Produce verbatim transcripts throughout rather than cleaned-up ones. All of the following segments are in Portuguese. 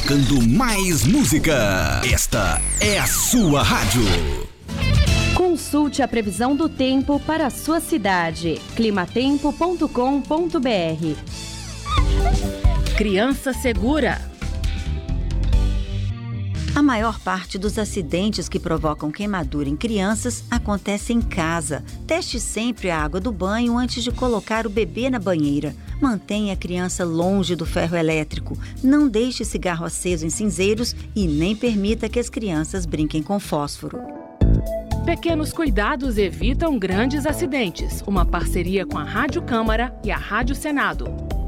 tocando mais música. Esta é a sua rádio. Consulte a previsão do tempo para a sua cidade. climatempo ponto com ponto br. Criança segura. A maior parte dos acidentes que provocam queimadura em crianças acontece em casa. Teste sempre a água do banho antes de colocar o bebê na banheira. Mantenha a criança longe do ferro elétrico. Não deixe cigarro aceso em cinzeiros e nem permita que as crianças brinquem com fósforo. Pequenos cuidados evitam grandes acidentes. Uma parceria com a Rádio Câmara e a Rádio Senado.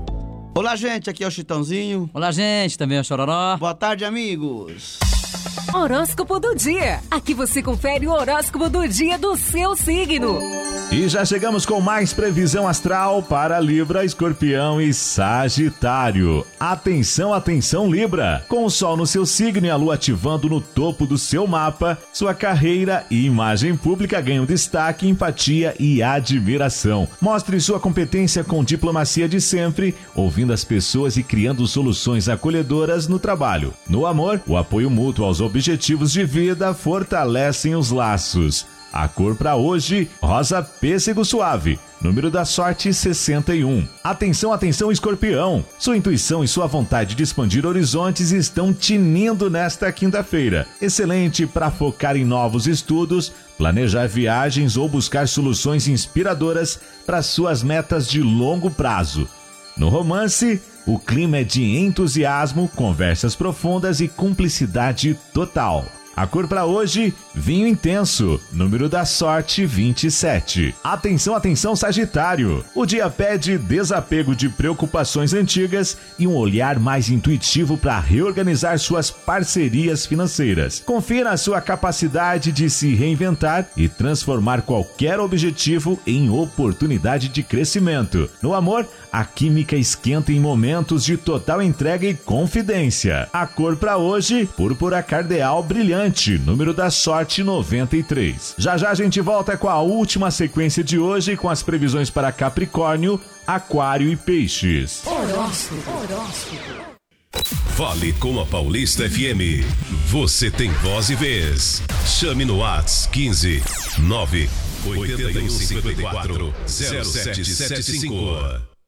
Olá, gente, aqui é o Chitãozinho. Olá, gente, também é o Chororó. Boa tarde, amigos. Horóscopo do dia. Aqui você confere o horóscopo do dia do seu signo. E já chegamos com mais previsão astral para Libra, Escorpião e Sagitário. Atenção, atenção, Libra! Com o Sol no seu signo e a Lua ativando no topo do seu mapa, sua carreira e imagem pública ganham destaque, empatia e admiração. Mostre sua competência com diplomacia de sempre, ouvindo as pessoas e criando soluções acolhedoras no trabalho. No amor, o apoio mútuo aos objetivos de vida fortalecem os laços. A cor para hoje, rosa pêssego suave. Número da sorte, sessenta e um. Atenção, atenção, Escorpião! Sua intuição e sua vontade de expandir horizontes estão tinindo nesta quinta-feira. Excelente para focar em novos estudos, planejar viagens ou buscar soluções inspiradoras para suas metas de longo prazo. No romance, o clima é de entusiasmo, conversas profundas e cumplicidade total. A cor para hoje, vinho intenso. Número da sorte, vinte e sete. Atenção, atenção, Sagitário! O dia pede desapego de preocupações antigas e um olhar mais intuitivo para reorganizar suas parcerias financeiras. Confira a sua capacidade de se reinventar e transformar qualquer objetivo em oportunidade de crescimento. No amor, a química esquenta em momentos de total entrega e confidência. A cor para hoje, púrpura cardeal brilhante. Número da sorte, noventa e três. Já já a gente volta com a última sequência de hoje com as previsões para Capricórnio, Aquário e Peixes. Horóscopo. Horóscopo. Fale com a Paulista F M. Você tem voz e vez. Chame no WhatsApp quinze nove oito um cinco quatro zero sete sete cinco.